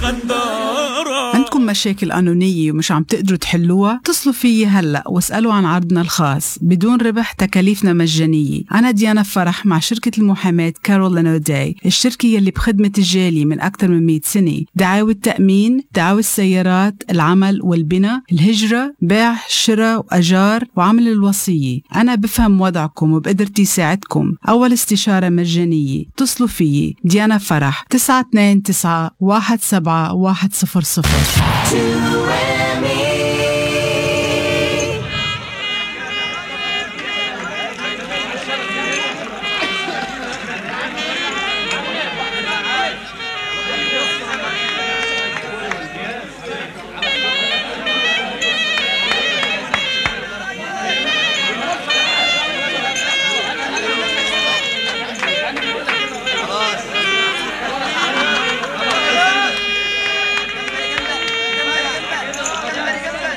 عندكم مشاكل قانونية ومش عم تقدروا تحلوها؟ اتصلوا فيي هلأ واسألوا عن عرضنا الخاص بدون ربح، تكاليفنا مجانية. أنا ديانا فرح مع شركة المحاماة كارول أوداي، الشركة يلي بخدمة الجالي من أكثر من 100 سنة. دعاوى التأمين، دعاوى السيارات، العمل والبناء، الهجرة، بيع، شراء وأجار، وعمل الوصية. أنا بفهم وضعكم وبقدرتي ساعدكم. أول استشارة مجانية. اتصلوا فيي ديانا فرح 929-17100.